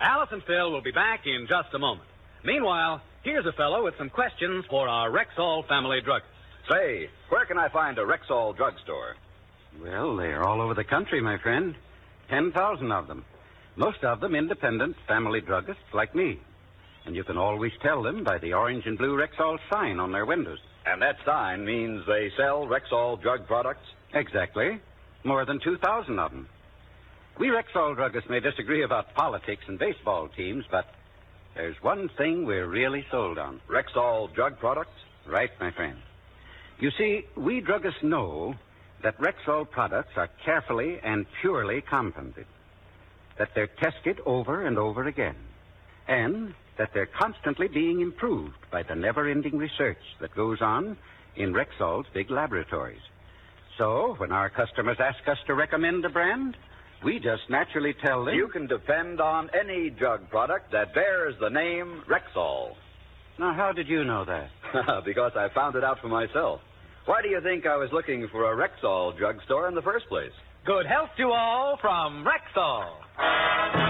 Alice and Phil will be back in just a moment. Meanwhile, here's a fellow with some questions for our Rexall family druggist. Say, where can I find a Rexall drugstore? Well, they're all over the country, my friend. 10,000 of them. Most of them independent family druggists like me. And you can always tell them by the orange and blue Rexall sign on their windows. And that sign means they sell Rexall drug products? Exactly. More than 2,000 of them. We Rexall druggists may disagree about politics and baseball teams, but there's one thing we're really sold on. Rexall drug products? Right, my friend. You see, we druggists know that Rexall products are carefully and purely compounded, that they're tested over and over again, and that they're constantly being improved by the never-ending research that goes on in Rexall's big laboratories. So, when our customers ask us to recommend a brand, we just naturally tell them... You can depend on any drug product that bears the name Rexall. Now, how did you know that? Because I found it out for myself. Why do you think I was looking for a Rexall drugstore in the first place? Good health to all from Rexall.